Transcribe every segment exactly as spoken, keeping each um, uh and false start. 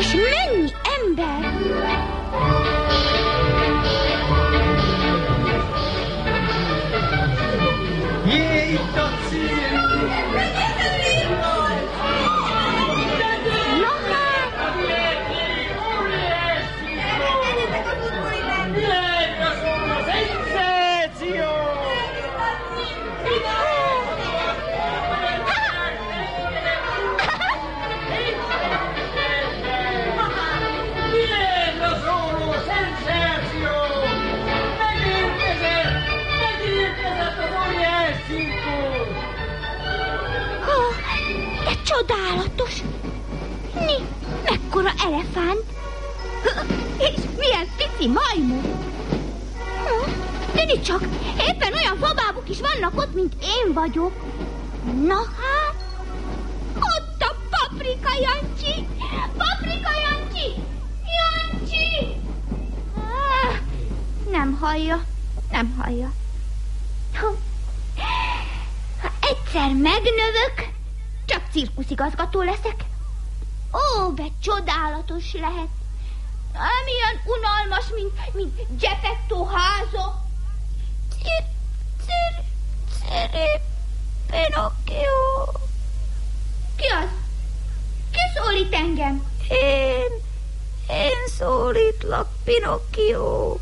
És mennyi ember! Jé, itt a cél! Na hát! Ó, de csodálatos! Mi? Mekkora elefánt! És milyen pici majmok! Figyelj csak, éppen olyan fabábuk is vannak ott, mint én vagyok. Na hát, ott a Paprika Jancsi! Paprika Jancsi! Jancsi! Ah, nem hallja, nem hallja. Ha egyszer megnövök, csak cirkuszigazgató leszek. Ó, de csodálatos lehet. Nem ilyen unalmas, mint, mint Geppetto háza. Cir, cir, ciri, Pinocchio. Ki az? Ki szólít engem? Én, én szólítlak, Pinocchio.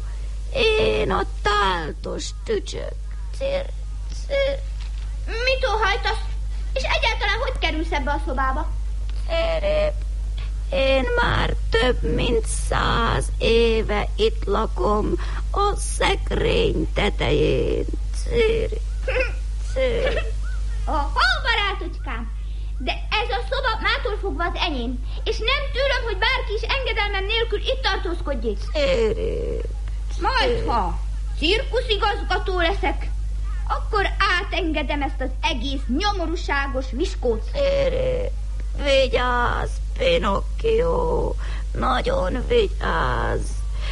Én a táltos tücsök. Cir, cir. Mit óhajtasz? És egyáltalán hogy kerülsz ebbe a szobába? Ciri, én már több mint száz éve itt lakom a szekrény tetején. Ciri, ciri. Ó, barátocsám, de ez a szoba mától fogva az enyém, és nem tőlem, hogy bárki is engedelmem nélkül itt tartózkodjék. Ciri. Majd, ha cirkuszigazgató leszek, akkor átengedem ezt az egész nyomorúságos viskót. Ciri, vigyázz, Pinocchio, nagyon vigyázz.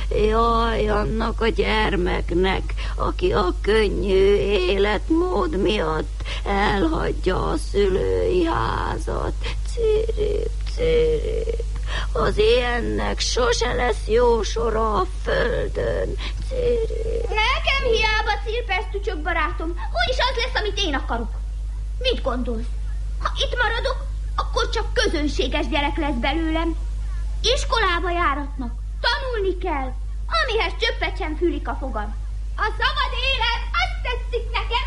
Jaj, annak a gyermeknek, aki a könnyű életmód miatt elhagyja a szülői házat. Cirip, cirip, az ilyennek sose lesz jó sora a földön. Cirip. Nekem hiába cirpesz tücsök, barátom, hogy is az lesz, amit én akarok. Mit gondolsz? Ha itt maradok, akkor csak közönséges gyerek lesz belőlem. Iskolába járatnak, tanulni kell, amihez csöppet sem fűlik a fogam. A szabad élet, azt tetszik nekem.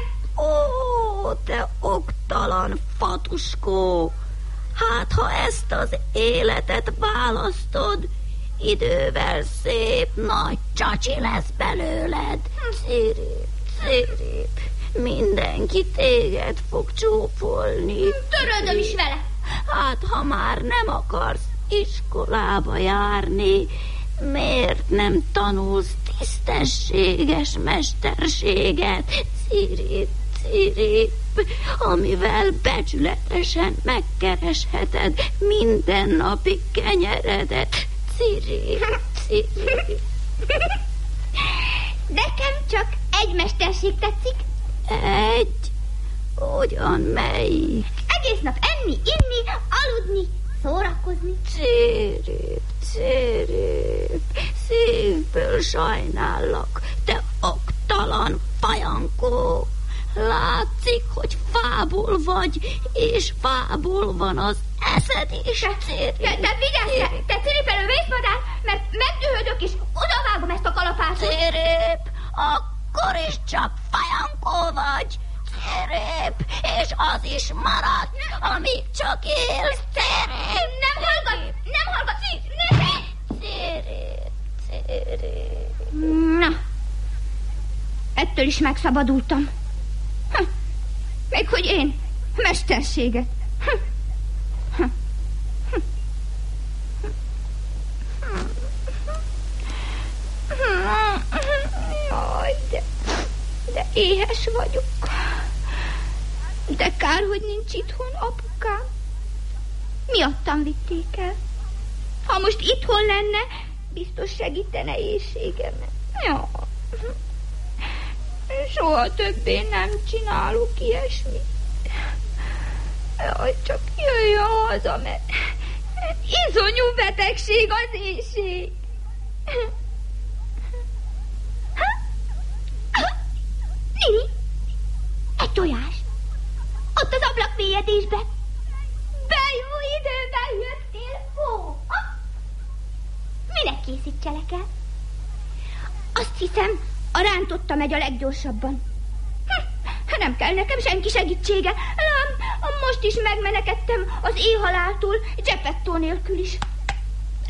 Ó, te oktalan fatuskó! Hát, ha ezt az életet választod, idővel szép nagy csacsi lesz belőled. Cirip, cirip, mindenki téged fog csókolni. Törődöm is vele. Hát, ha már nem akarsz iskolába járni, miért nem tanulsz tisztességes mesterséget? Cirip, cirip, amivel becsületesen megkeresheted mindennapi kenyeredet. Cirip, cirip. Nekem csak egy mesterség tetszik. Egy? Ugyan melyik? Egész nap enni, inni, aludni, szórakozni. Cirip, cirip, szívből sajnállak, te oktalan fajankó. Látszik, hogy fából vagy, és fából van az eszed is. Cirip, de, de vigyázz, te, te ciripelő vészmadár, mert megdühödök, és odavágom ezt a kalapátot. Cirip, akkor is csak fajankó vagy. Cirip, és az is marad, amíg csak élsz. Cirip, nem hallgat, nem hallgat, cirip, cirip, cirip. Na, ettől is megszabadultam. Hm. Még hogy én, mesterséget. Hm. Hm. Hm. Hm. Jaj, de, de éhes vagyok. De kár, hogy nincs itthon apukám. Miattam vitték el. Ha most itthon lenne, biztos segítene éhségemet. Ja. Soha többé nem csinálok ilyesmit. Jaj, csak jöjjön haza, mert Izonyú betegség az éhség. Nini, egy tojás. Ott az ablakmélyedésben. De jó időben jöttél, Fó. Minek készítselek el? Azt hiszem, a rántotta megy a leggyorsabban. Hm, nem kell nekem senki segítsége. Lám, most is megmenekedtem az éhhaláltól, Geppetto nélkül is.